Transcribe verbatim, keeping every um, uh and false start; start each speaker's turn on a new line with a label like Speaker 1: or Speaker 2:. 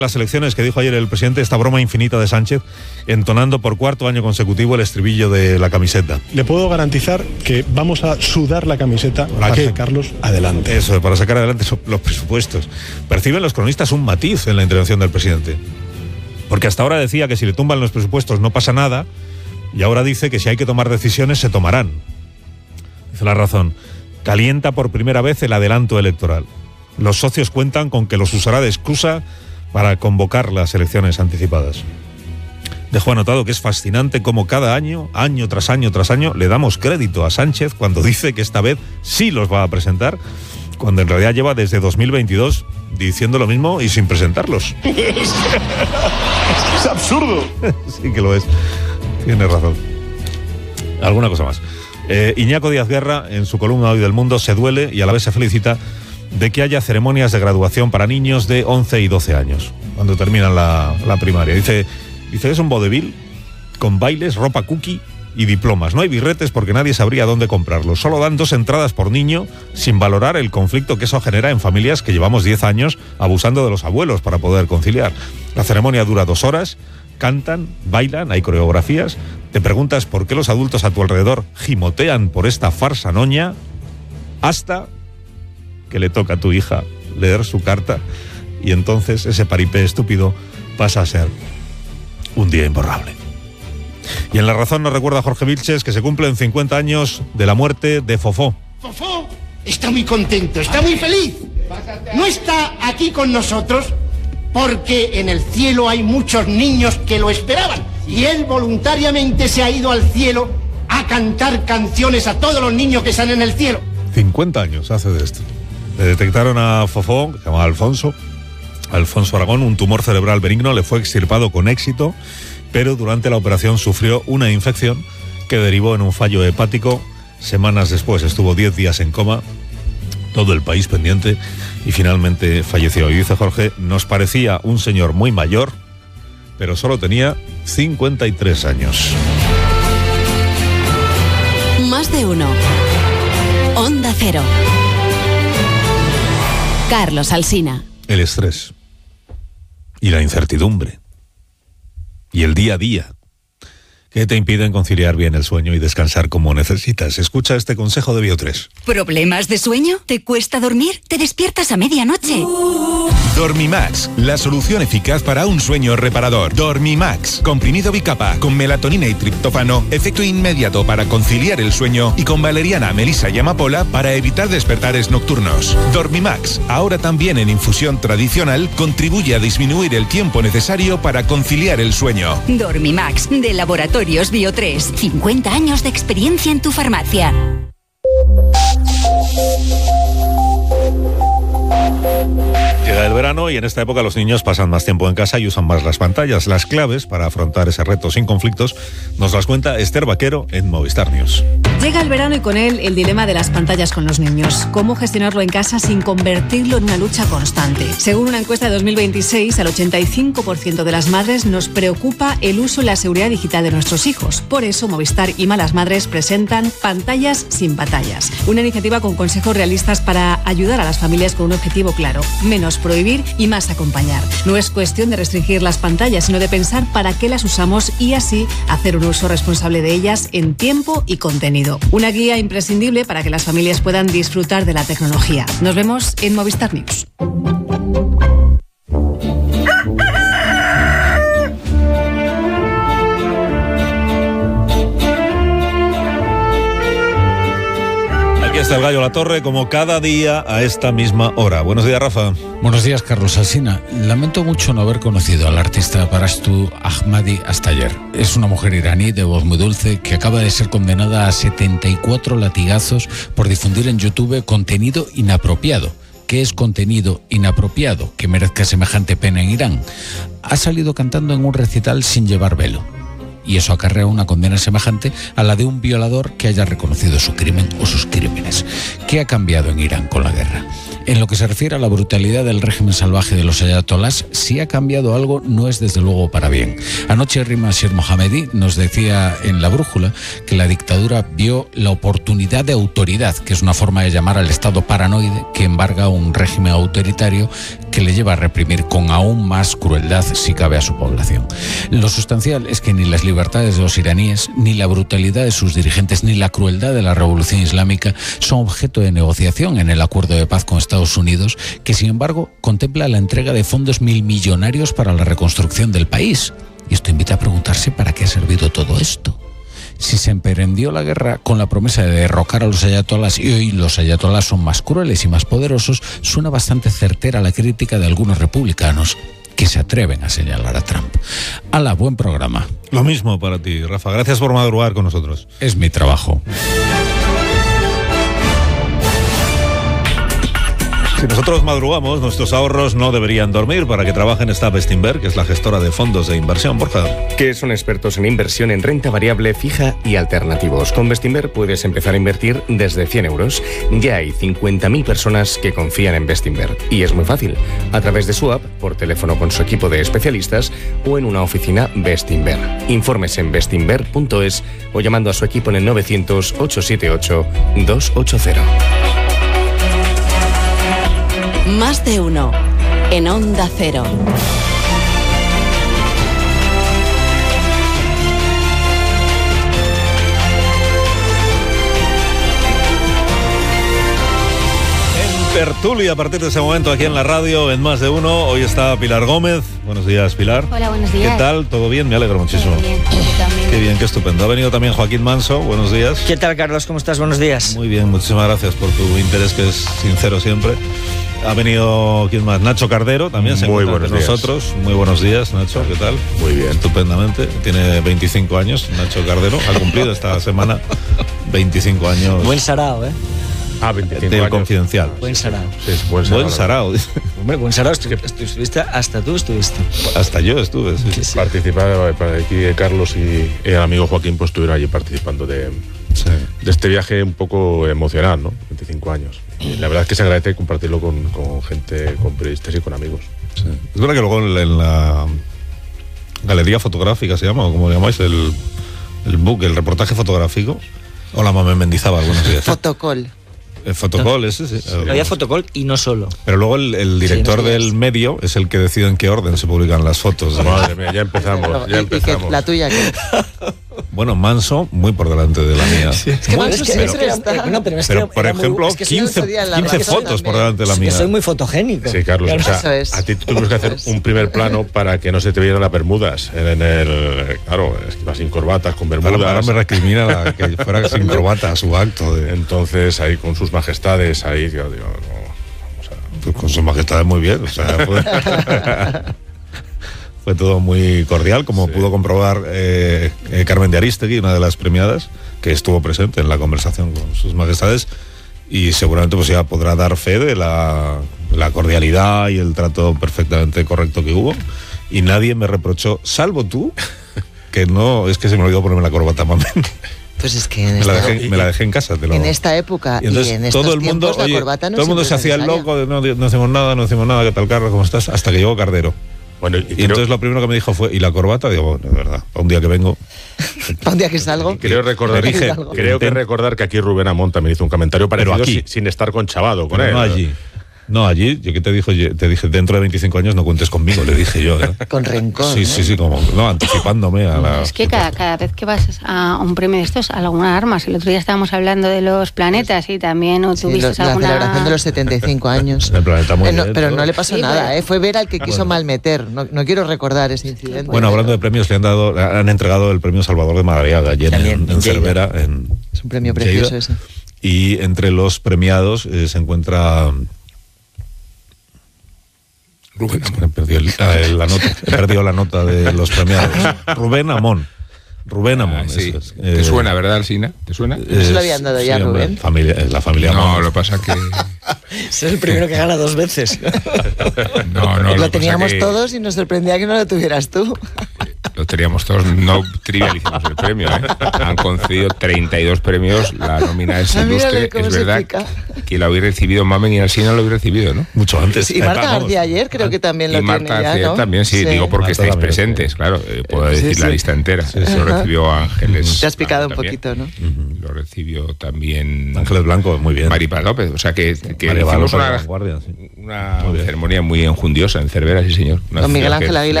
Speaker 1: Las elecciones que dijo ayer el presidente, esta broma infinita de Sánchez, entonando por cuarto año consecutivo el estribillo de la camiseta.
Speaker 2: Le puedo garantizar que vamos a sudar la camiseta
Speaker 1: ¿Para,
Speaker 2: para
Speaker 1: qué?
Speaker 2: sacarlos adelante.
Speaker 1: Eso, para sacar adelante los presupuestos. Perciben los cronistas un matiz en la intervención del presidente. Porque hasta ahora decía que si le tumban los presupuestos no pasa nada, y ahora dice que si hay que tomar decisiones se tomarán. Dice La Razón, calienta por primera vez el adelanto electoral. Los socios cuentan con que los usará de excusa para convocar las elecciones anticipadas. Dejó anotado que es fascinante cómo cada año, año tras año tras año, le damos crédito a Sánchez cuando dice que esta vez sí los va a presentar, cuando en realidad lleva desde dos mil veintidós diciendo lo mismo y sin presentarlos.
Speaker 2: Es absurdo.
Speaker 1: Sí que lo es. Tiene razón. Alguna cosa más. Eh, Iñaco Díaz Guerra, en su columna Hoy del Mundo, se duele y a la vez se felicita de que haya ceremonias de graduación para niños de once y doce años, cuando terminan la, la primaria. Dice, dice, es un vodevil con bailes, ropa cookie y diplomas. No hay birretes porque nadie sabría dónde comprarlos. Solo dan dos entradas por niño, sin valorar el conflicto que eso genera en familias que llevamos diez años abusando de los abuelos para poder conciliar. La ceremonia dura dos horas, cantan, bailan, hay coreografías. Te preguntas por qué los adultos a tu alrededor gimotean por esta farsa noña, hasta que le toca a tu hija leer su carta, y entonces ese paripé estúpido pasa a ser un día imborrable. Y en La Razón nos recuerda Jorge Vilches que se cumplen cincuenta años de la muerte de Fofó.
Speaker 3: Fofó está muy contento, está muy feliz. No está aquí con nosotros porque en el cielo hay muchos niños que lo esperaban, y él voluntariamente se ha ido al cielo a cantar canciones a todos los niños que están en el cielo.
Speaker 1: cincuenta años hace de esto. Le detectaron a Fofó, que se llamaba Alfonso, Alfonso Aragón, un tumor cerebral benigno, le fue extirpado con éxito, pero durante la operación sufrió una infección que derivó en un fallo hepático. Semanas después estuvo diez días en coma, todo el país pendiente, y finalmente falleció. Y dice Jorge, nos parecía un señor muy mayor, pero solo tenía cincuenta y tres años.
Speaker 4: Más de uno. Onda Cero. Carlos Alsina.
Speaker 1: El estrés y la incertidumbre y el día a día que te impiden conciliar bien el sueño y descansar como necesitas. Escucha este consejo de Biotres.
Speaker 5: ¿Problemas de sueño? ¿Te cuesta dormir? ¿Te despiertas a medianoche?
Speaker 6: Dormimax, la solución eficaz para un sueño reparador. Dormimax, comprimido bicapa con melatonina y triptófano, efecto inmediato para conciliar el sueño, y con valeriana, melisa y amapola para evitar despertares nocturnos. Dormimax, ahora también en infusión tradicional, contribuye a disminuir el tiempo necesario para conciliar el sueño.
Speaker 5: Dormimax, de Laboratorios Biotres. cincuenta años de experiencia en tu farmacia.
Speaker 1: Llega el verano y en esta época los niños pasan más tiempo en casa y usan más las pantallas. Las claves para afrontar ese reto sin conflictos nos las cuenta Esther Vaquero en Movistar News.
Speaker 7: Llega el verano y con él el dilema de las pantallas con los niños. ¿Cómo gestionarlo en casa sin convertirlo en una lucha constante? Según una encuesta de dos mil veintiséis, al ochenta y cinco por ciento de las madres nos preocupa el uso y la seguridad digital de nuestros hijos. Por eso Movistar y Malas Madres presentan Pantallas sin Batallas, una iniciativa con consejos realistas para ayudar a las familias con un objetivo claro: menos prohibir y más acompañar. No es cuestión de restringir las pantallas, sino de pensar para qué las usamos y así hacer un uso responsable de ellas en tiempo y contenido. Una guía imprescindible para que las familias puedan disfrutar de la tecnología. Nos vemos en Movistar News.
Speaker 1: Aquí está el Gallo La Torre, como cada día a esta misma hora. Buenos días, Rafa.
Speaker 8: Buenos días, Carlos Alsina. Lamento mucho no haber conocido al artista Parastu Ahmadi hasta ayer. Es una mujer iraní de voz muy dulce que acaba de ser condenada a setenta y cuatro latigazos por difundir en YouTube contenido inapropiado. ¿Qué es contenido inapropiado que merezca semejante pena en Irán? Ha salido cantando en un recital sin llevar velo, y eso acarrea una condena semejante a la de un violador que haya reconocido su crimen o sus crímenes. ¿Qué ha cambiado en Irán con la guerra? En lo que se refiere a la brutalidad del régimen salvaje de los ayatolás, si ha cambiado algo, no es desde luego para bien. Anoche Rima Shir Mohammadi nos decía en La Brújula que la dictadura vio la oportunidad de autoridad, que es una forma de llamar al Estado paranoide que embarga un régimen autoritario que le lleva a reprimir con aún más crueldad, si cabe, a su población. Lo sustancial es que ni las libertades de los iraníes, ni la brutalidad de sus dirigentes, ni la crueldad de la revolución islámica son objeto de negociación en el acuerdo de paz con Estados Unidos, que sin embargo contempla la entrega de fondos milmillonarios para la reconstrucción del país. Y esto invita a preguntarse para qué ha servido todo esto. Si se emprendió la guerra con la promesa de derrocar a los ayatolás y hoy los ayatolás son más crueles y más poderosos, suena bastante certera la crítica de algunos republicanos que se atreven a señalar a Trump. ¡Hala, buen programa!
Speaker 1: Lo mismo para ti, Rafa. Gracias por madrugar con nosotros.
Speaker 8: Es mi trabajo.
Speaker 1: Si nosotros madrugamos, nuestros ahorros no deberían dormir. Para que trabajen está Bestinver, que es la gestora de fondos de inversión. Borja.
Speaker 9: Que son expertos en inversión en renta variable, fija y alternativos. Con Bestinver puedes empezar a invertir desde cien euros. Ya hay cincuenta mil personas que confían en Bestinver. Y es muy fácil. A través de su app, por teléfono con su equipo de especialistas o en una oficina Bestinver. Informes en bestinver punto es o llamando a su equipo en el novecientos, ochocientos setenta y ocho, doscientos ochenta.
Speaker 4: Más de uno en Onda Cero.
Speaker 1: Tertulia a partir de ese momento aquí en la radio en Más de Uno. Hoy está Pilar Gómez. Buenos días, Pilar.
Speaker 10: Hola, buenos días.
Speaker 1: ¿Qué tal? ¿Todo bien? Me alegro muchísimo.
Speaker 10: Muy bien, yo también.
Speaker 1: Qué bien, qué estupendo. Ha venido también Joaquín Manso. Buenos días.
Speaker 11: ¿Qué tal, Carlos? ¿Cómo estás? Buenos días.
Speaker 1: Muy bien, muchísimas gracias por tu interés, que es sincero siempre. Ha venido, ¿quién más? Nacho Cardero también se
Speaker 12: Muy
Speaker 1: encuentra con nosotros. Muy buenos días, Nacho. ¿Qué tal?
Speaker 12: Muy bien.
Speaker 1: Estupendamente. Tiene veinticinco años, Nacho Cardero. Ha cumplido esta semana veinticinco años.
Speaker 11: Buen sarao, ¿eh?
Speaker 12: Ah, veinticinco
Speaker 1: del
Speaker 12: años.
Speaker 1: Confidencial.
Speaker 11: Buen sarao.
Speaker 12: Sí, es buen sarao.
Speaker 1: Buen sarao.
Speaker 11: Hombre, buen sarao. Estu estuviste, hasta tú estuviste.
Speaker 1: Hasta yo estuve, sí.
Speaker 12: Sí, sí. Participaba, para aquí Carlos y el amigo Joaquín pues estuvieron allí participando de, sí. de este viaje un poco emocional, ¿no? veinticinco años. Y la verdad es que se agradece compartirlo con, con gente, con periodistas y con amigos.
Speaker 1: Sí. Es verdad que luego en la galería fotográfica se llama, o como le llamáis, el, el book, el reportaje fotográfico. Hola, Mamen Mendizábal, buenos días.
Speaker 13: Fotocall.
Speaker 1: El fotocall, ese, sí.
Speaker 11: sí. Había fotocall y no solo.
Speaker 1: Pero luego el, el director sí, del medio es el que decide en qué orden se publican las fotos.
Speaker 12: Madre mía, ya empezamos, ya empezamos.
Speaker 13: ¿Y que, la tuya qué?
Speaker 1: Bueno, Manso, muy por delante de la mía.
Speaker 11: Sí. Es que
Speaker 1: muy,
Speaker 11: Manso
Speaker 1: pero,
Speaker 11: siempre está. Bueno, pero, es
Speaker 1: pero
Speaker 11: que
Speaker 1: por ejemplo,
Speaker 11: muy, es que
Speaker 1: quince, quince fotos por delante de la
Speaker 11: es
Speaker 1: mía.
Speaker 11: Que soy muy fotogénico.
Speaker 12: Sí, Carlos,
Speaker 11: claro,
Speaker 12: o sea,
Speaker 13: es.
Speaker 12: a ti tú tuviste que hacer un primer plano para que no se te vieran las bermudas. En el, claro, es que vas sin corbatas, con bermudas.
Speaker 1: Ahora, ahora me recrimina la, que fuera sin corbata a su acto. De...
Speaker 12: Entonces, ahí con sus majestades, ahí, yo digo, no, o sea,
Speaker 1: pues con sus majestades muy bien, o sea, fue... Fue todo muy cordial, como sí. pudo comprobar eh, eh, Carmen de Aristegui, una de las premiadas, que estuvo presente en la conversación con sus majestades, y seguramente pues ya podrá dar fe de la, la cordialidad y el trato perfectamente correcto que hubo. Y nadie me reprochó, salvo tú, que no, es que se me olvidó ponerme la corbata, mamá.
Speaker 13: Pues es que en
Speaker 1: me,
Speaker 13: esta,
Speaker 1: la dejé, me la dejé en casa. Te lo...
Speaker 13: En esta época y,
Speaker 1: entonces,
Speaker 13: y en estos
Speaker 1: todo el mundo,
Speaker 13: tiempos,
Speaker 1: oye,
Speaker 13: la corbata no
Speaker 1: todo el mundo se hacía el loco, de, no, no hacemos nada, no hacemos nada, ¿qué tal, Carlos? ¿Cómo estás? Hasta que llegó Cardero.
Speaker 12: Bueno, y,
Speaker 1: y
Speaker 12: creo...
Speaker 1: entonces lo primero que me dijo fue, ¿y la corbata? Digo, bueno, de verdad, para un día que vengo.
Speaker 13: Para un día que salgo.
Speaker 12: Creo recordar, dije, creo que recordar que aquí Rubén Amón también hizo un comentario parecido, pero aquí, sin, sin estar conchavado con
Speaker 1: pero
Speaker 12: él.
Speaker 1: No allí. No, allí, yo que te dijo, te dije, dentro de veinticinco años no cuentes conmigo, le dije yo. ¿eh?
Speaker 13: Con rencor.
Speaker 1: Sí, sí, sí, como, no, anticipándome a la...
Speaker 10: Es que cada, cada vez que vas a un premio de estos, alguna armas. El otro día estábamos hablando de los planetas y también ¿no?
Speaker 13: Sí,
Speaker 10: tuviste
Speaker 13: lo,
Speaker 10: alguna...
Speaker 13: La celebración de los setenta y cinco años.
Speaker 1: El planeta muy
Speaker 13: eh, no,
Speaker 1: bien,
Speaker 13: pero
Speaker 1: todo.
Speaker 13: no le pasó
Speaker 10: sí,
Speaker 13: nada,
Speaker 10: pero...
Speaker 13: ¿eh? Fue ver al que quiso bueno. malmeter. No, no quiero recordar ese incidente.
Speaker 1: Bueno, hablando de premios, le han dado, han entregado el premio Salvador de Madariaga ayer
Speaker 11: también,
Speaker 1: en, en Cervera. En,
Speaker 13: es un premio precioso ese.
Speaker 1: Y entre los premiados eh, se encuentra... Rubén Amón. He perdido, el, eh, la nota, he perdido la nota de los premiados. Rubén Amón. Rubén Amón.
Speaker 14: Ah, sí.
Speaker 1: es,
Speaker 14: eh, ¿Te suena, verdad, Alsina? ¿Te suena?
Speaker 13: ¿No se lo habían dado ya,
Speaker 1: sí,
Speaker 13: Rubén?
Speaker 1: Familia, la familia
Speaker 14: No,
Speaker 1: Amón.
Speaker 14: lo pasa que...
Speaker 11: Es el primero que gana dos veces.
Speaker 14: No, no.
Speaker 13: Lo,
Speaker 14: lo
Speaker 13: teníamos
Speaker 14: que...
Speaker 13: todos y nos sorprendía que no lo tuvieras tú.
Speaker 14: Lo teníamos todos, no trivialicemos el premio, ¿eh? Han concedido treinta y dos premios, la nómina es ilustre, es verdad explica. Que lo habéis recibido Mamen y Alsina lo habéis recibido, ¿no?
Speaker 1: Mucho antes.
Speaker 13: Y Marta García ayer creo que también lo
Speaker 14: y
Speaker 13: tiene
Speaker 14: Marta
Speaker 13: ya,
Speaker 14: García
Speaker 13: ¿no?
Speaker 14: también, sí, sí, digo porque Marta estáis presentes, sí. Claro, eh, puedo sí, decir sí. la lista entera. Sí, sí. Lo recibió Ángeles.
Speaker 13: Te has picado un
Speaker 14: también.
Speaker 13: poquito, ¿no?
Speaker 14: Uh-huh. Lo recibió también
Speaker 1: Ángeles Blanco, muy bien.
Speaker 14: Maripaz López, o sea que, que
Speaker 1: María
Speaker 14: hicimos una,
Speaker 1: guardia, sí.
Speaker 14: una una ceremonia muy enjundiosa en Cervera, sí señor. Una
Speaker 13: Don Miguel Ángel Aguilar.